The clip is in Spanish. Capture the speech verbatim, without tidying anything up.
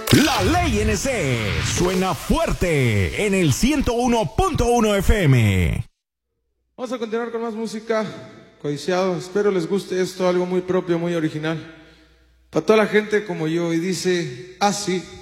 La Ley N C suena fuerte en el ciento uno punto uno F M. Vamos a continuar con más música, codiciado. Espero les guste esto, algo muy propio, muy original. Para toda la gente como yo, y dice así.